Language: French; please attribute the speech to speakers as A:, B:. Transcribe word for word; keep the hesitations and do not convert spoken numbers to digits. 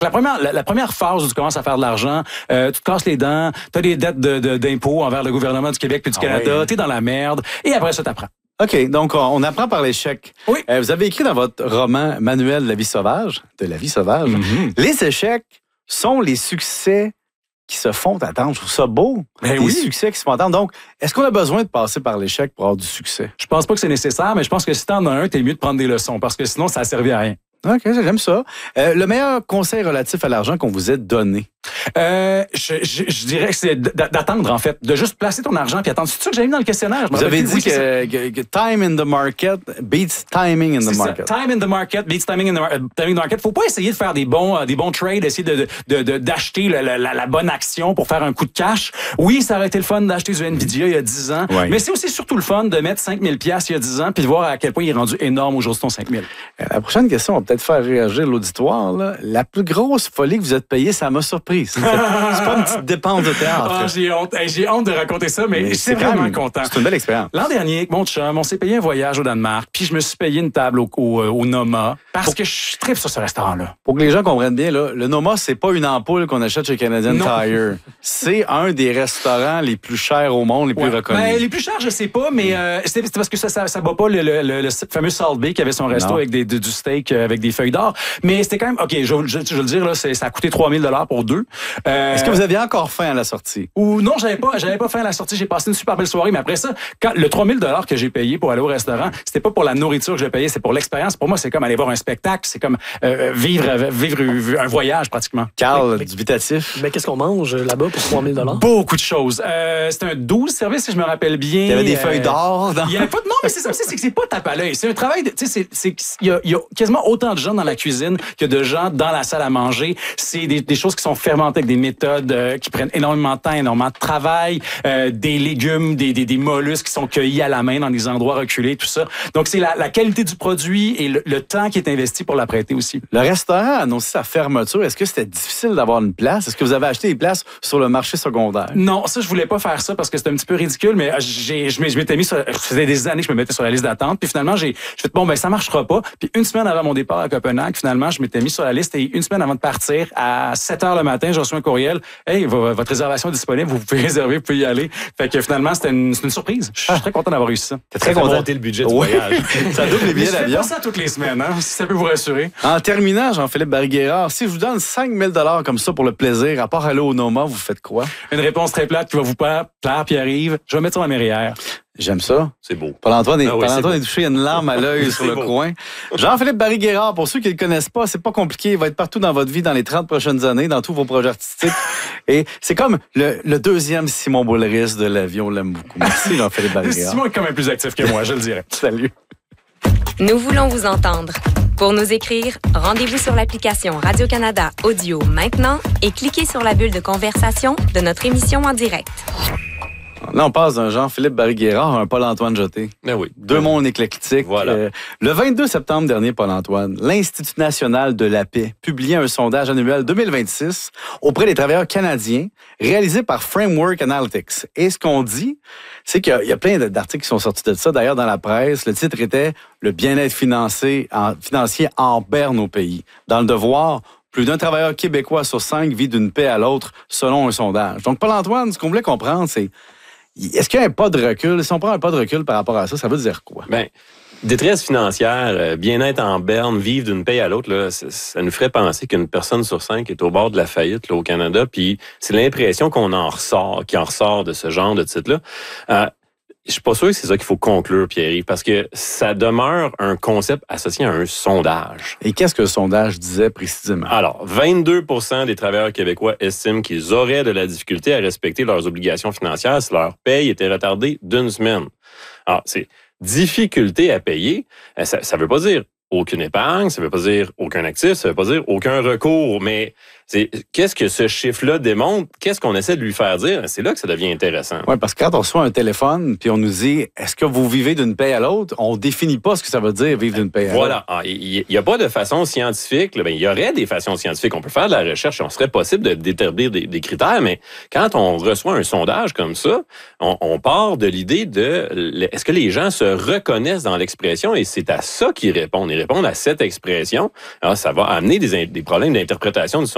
A: La première, la, la première phase où tu commences à faire de l'argent, euh, tu te casses les dents, tu as des dettes de, de, d'impôts envers le gouvernement du Québec puis du ah Canada, oui. Tu es dans la merde, et après ça, tu apprends.
B: OK, donc on apprend par l'échec.
A: Oui.
B: Euh, vous avez écrit dans votre roman Manuel de la vie sauvage, de la vie sauvage, mm-hmm. les échecs sont les succès qui se font attendre. Je trouve ça beau.
A: Ben
B: les
A: oui.
B: succès qui se font attendre. Donc, est-ce qu'on a besoin de passer par l'échec pour avoir du succès?
A: Je pense pas que c'est nécessaire, mais je pense que si t'en as un, t'es mieux de prendre des leçons, parce que sinon, ça a servi à rien.
B: OK, j'aime ça. Euh, le meilleur conseil relatif à l'argent qu'on vous ait donné?
A: Euh, je, je, je dirais que c'est d'attendre, en fait. De juste placer ton argent puis attendre. C'est ça que j'avais mis dans le questionnaire.
B: Vous avez dit oui, que, que, que time in the market beats timing in the market.
A: Ça. Time in the market beats timing in the, uh, timing in the market. Faut pas essayer de faire des bons, uh, des bons trades, essayer de, de, de, d'acheter la, la, la bonne action pour faire un coup de cash. Oui, ça aurait été le fun d'acheter du Nvidia il y a dix ans. Oui. Mais c'est aussi surtout le fun de mettre cinq mille dollars il y a dix ans puis de voir à quel point il est rendu énorme aujourd'hui ton cinq mille.
B: La prochaine question va peut-être faire réagir l'auditoire. Là. La plus grosse folie que vous êtes payée, ça m'a surpris. C'est pas une petite dépense de théâtre.
A: Ah, j'ai honte. Hey, j'ai honte de raconter ça, mais, mais c'est vraiment même, content.
B: C'est une belle expérience.
A: L'an dernier, avec mon chum, on s'est payé un voyage au Danemark, puis je me suis payé une table au, au, au Noma, parce pour, que je tripe sur ce restaurant-là.
B: Pour que les gens comprennent bien, là, le Noma, c'est pas une ampoule qu'on achète chez Canadian non. Tire. C'est un des restaurants les plus chers au monde, les plus ouais. reconnus. Ben,
A: les plus chers, je sais pas, mais euh, c'est, c'est parce que ça, ça, ça bat pas le, le, le, le fameux Salt Bay qui avait son resto non. avec des, du steak avec des feuilles d'or. Mais c'était quand même, OK, je, je, je, je veux le dire, là, c'est, ça a coûté trois mille dollars pour deux. Euh,
B: Est-ce que vous aviez encore faim à la sortie?
A: Ou non, j'avais pas, j'avais pas faim à la sortie. J'ai passé une super belle soirée, mais après ça, quand le trois mille dollars que j'ai payé pour aller au restaurant, c'était pas pour la nourriture que j'ai payé, c'est pour l'expérience. Pour moi, c'est comme aller voir un spectacle, c'est comme euh, vivre, vivre un voyage pratiquement.
B: Carl, dubitatif.
C: Mais qu'est-ce qu'on mange là-bas pour trois mille dollars?
A: Beaucoup de choses. Euh, c'était un douze service, si je me rappelle bien.
B: Il y avait des feuilles d'or. Dans...
A: Il y avait pas de... Non, mais c'est ça aussi, c'est que c'est pas tape à l'œil. C'est un travail de, tu sais, c'est, c'est, il y a, il y a quasiment autant de gens dans la cuisine que de gens dans la salle à manger. C'est des, des choses qui sont fermentées avec des méthodes euh, qui prennent énormément de temps, énormément de travail, euh, des légumes, des, des, des mollusques qui sont cueillis à la main dans des endroits reculés, tout ça. Donc, c'est la, la qualité du produit et le, le temps qui est investi pour l'apprêter aussi.
B: Le restaurant a annoncé sa fermeture. Est-ce que c'était difficile d'avoir une place? Est-ce que vous avez acheté des places sur le marché secondaire?
A: Non, ça, je voulais pas faire ça parce que c'était un petit peu ridicule, mais j'ai, je m'étais mis sur, ça faisait des années que je me mettais sur la liste d'attente, puis finalement, j'ai, je fait bon, ben, ça marchera pas. Puis une semaine avant mon départ à Copenhague, finalement, je m'étais mis sur la liste et une semaine avant de partir, à sept heures le matin, j'ai reçu un courriel. Hey, votre réservation est disponible, vous pouvez réserver, vous pouvez y aller. Fait que finalement, c'était une, c'est une surprise. Je suis ah. très content d'avoir réussi ça.
B: T'es très content.
D: Monter le budget du voyage.
B: Ça double les billets
A: d'avion. Je fais pas ça toutes les semaines, hein, si ça peut vous rassurer.
B: En terminant, Jean-Philippe Barry-Guerrard, si je vous donne cinq mille dollars comme ça pour le plaisir, à part aller au Noma, vous faites quoi?
A: Une réponse très plate qui va vous plaire, plaire Pierre-Yves. Je vais mettre sur la mairie.
B: J'aime ça.
D: C'est beau.
B: Paul-Antoine est, ah oui, Paul-Antoine est touché, il y a une larme à l'œil sur le beau. Coin. Jean-Philippe Barry-Guerrard, pour ceux qui ne le connaissent pas, c'est pas compliqué. Il va être partout dans votre vie dans les trente prochaines années, dans tous vos projets artistiques. Et c'est comme le, le deuxième Simon Boulris de la vie. On l'aime beaucoup. Merci, Jean-Philippe Barry-Guerrard.
A: Simon est quand même plus actif que moi, je le dirais.
B: Salut.
E: Nous voulons vous entendre. Pour nous écrire, rendez-vous sur l'application Radio-Canada Audio maintenant et cliquez sur la bulle de conversation de notre émission en direct.
B: Là, on passe d'un Jean-Philippe Barry-Guerrard à un Paul-Antoine Jeté.
D: Ben oui.
B: Deux mondes éclectiques.
D: Voilà. Euh,
B: le vingt-deux septembre dernier, Paul-Antoine, l'Institut national de la paix publiait un sondage annuel deux mille vingt-six auprès des travailleurs canadiens réalisé par Framework Analytics. Et ce qu'on dit, c'est qu'il y a, il y a plein d'articles qui sont sortis de ça. D'ailleurs, dans la presse, le titre était « Le bien-être financier en, financier en berne au pays ». Dans Le Devoir, plus d'un travailleur québécois sur cinq vit d'une paix à l'autre selon un sondage. Donc, Paul-Antoine, ce qu'on voulait comprendre, c'est est-ce qu'il y a un pas de recul? Si on prend un pas de recul par rapport à ça, ça veut dire quoi?
D: Bien, détresse financière, bien-être en berne, vivre d'une paye à l'autre, là, ça, ça nous ferait penser qu'une personne sur cinq est au bord de la faillite là, au Canada. Puis c'est l'impression qu'on en ressort, qui en ressort de ce genre de titre-là. Euh, Je suis pas sûr que c'est ça qu'il faut conclure, Pierre, parce que ça demeure un concept associé à un sondage.
B: Et qu'est-ce que le sondage disait précisément?
D: Alors, vingt-deux pour cent des travailleurs québécois estiment qu'ils auraient de la difficulté à respecter leurs obligations financières si leur paye était retardée d'une semaine. Alors, c'est difficulté à payer. Ça, ça veut pas dire aucune épargne, ça veut pas dire aucun actif, ça veut pas dire aucun recours, mais c'est qu'est-ce que ce chiffre-là démontre? Qu'est-ce qu'on essaie de lui faire dire? C'est là que ça devient intéressant.
B: Oui, parce que quand on reçoit un téléphone puis on nous dit « Est-ce que vous vivez d'une paye à l'autre? » On définit pas ce que ça veut dire vivre d'une paye à
D: voilà.
B: l'autre.
D: Voilà. Il n'y a pas de façon scientifique. Là, ben, il y aurait des façons scientifiques. On peut faire de la recherche. On serait possible de déterminer des, des critères, mais quand on reçoit un sondage comme ça, on, on part de l'idée de est-ce que les gens se reconnaissent dans l'expression et c'est à ça qu'ils répondent. Ils répondent à cette expression. Alors, ça va amener des, des problèmes d'interprétation du sondage.